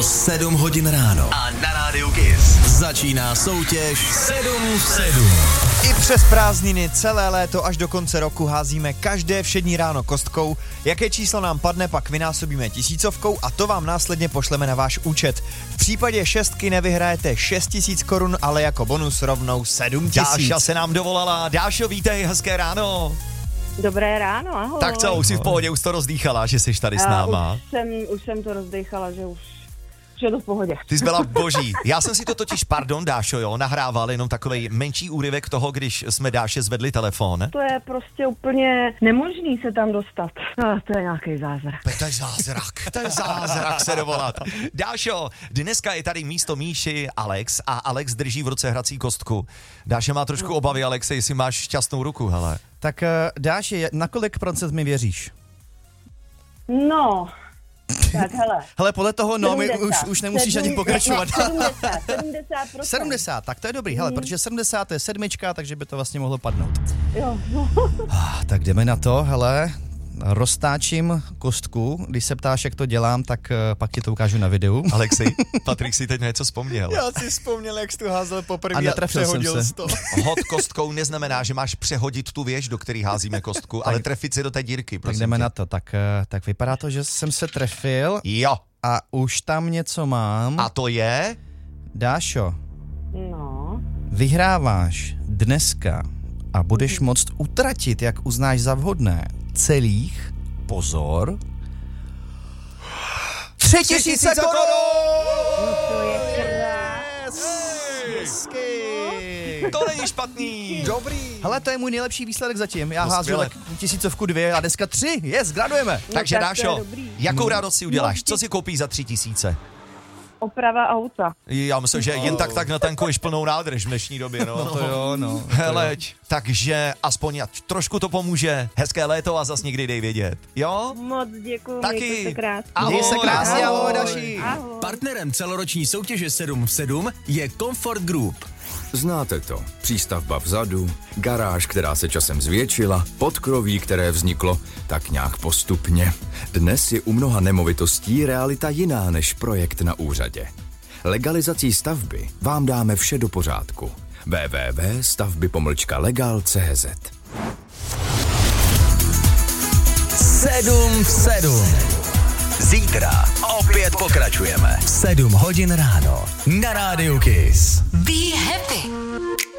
7 hodin ráno. A na rádiu KISS začíná soutěž 7 v 7. I přes prázdniny celé léto až do konce roku házíme každé všední ráno kostkou. Jaké číslo nám padne, pak vynásobíme 1000 a to vám následně pošleme na váš účet. V případě šestky nevyhrajete 6000 korun, ale jako bonus rovnou 7000. Dáša se nám dovolala. Dášo, vítej, hezké ráno. Dobré ráno, ahoj. Tak co, už jsi v pohodě, už to rozdýchala, že jsi tady s náma. Už jsem to rozdýchala, že už je to v pohodě. Ty jsi byla boží. Já jsem si to totiž, pardon Dášo, jo, nahrával jenom takovej menší úryvek toho, když jsme Dáše zvedli telefon. To je prostě úplně nemožný se tam dostat. To je nějaký zázrak. To je zázrak se dovolat. Dášo, dneska je tady místo Míši Alex a Alex drží v ruce hrací kostku. Dáša má trošku obavy, Alexe, jestli máš šťastnou ruku, hele. Tak Dáši, na kolik procent mi věříš? No, tak hele, podle toho, no, 70, my už nemusíš ani pokračovat. 70%. 70, tak to je dobrý, hele, protože 70 je sedmička, takže by to vlastně mohlo padnout. Jo. Tak jdeme na to, hele, roztáčím kostku, když se ptáš, jak to dělám, tak pak ti to ukážu na videu. Alexi, Patrik si teď něco vzpomněl. Já si vzpomněl, jak jsi tu házel poprvé a přehodil jsi to. Hod kostkou neznamená, že máš přehodit tu věž, do který házíme kostku, ale trefit si do té dírky. Tak jdeme na to, tak vypadá to, že jsem se trefil. Jo. A už tam něco mám. A to je? Dášo. No. Vyhráváš dneska a budeš moct utratit, jak uznáš za vhodné, celých, pozor, 3000 korun! To je To není špatný. Dobrý. Hele, to je můj nejlepší výsledek zatím. Já házu tak 1000 a dneska 3. Gradujeme. Takže Dášo, jakou radost si uděláš? Co si koupíš za 3000? Oprava auta. Já myslím, že jen tak natankuješ plnou nádrž v dnešní době, no. No to jo, no. Heleď, takže aspoň trošku to pomůže. Hezké léto a zas někdy dej vědět. Jo? Moc děkuju, taky. mějte se krásně. Ahoj, se krásně, ahoj, Daši. Partnerem celoroční soutěže 7 v 7 je Comfort Group. Znáte to. Přístavba vzadu, garáž, která se časem zvětšila, podkroví, které vzniklo tak nějak postupně. Dnes je u mnoha nemovitostí realita jiná než projekt na úřadě. Legalizací stavby vám dáme vše do pořádku. www.stavby-legal.cz 7 v 7. Zítra opět pokračujeme. 7 hodin ráno na rádiu KISS. Be happy.